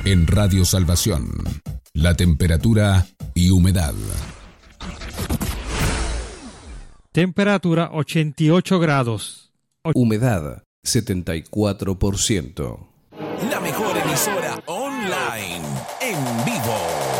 En Radio Salvación, la temperatura y humedad. Temperatura 88 grados. Humedad 74%. La mejor emisora online, en vivo.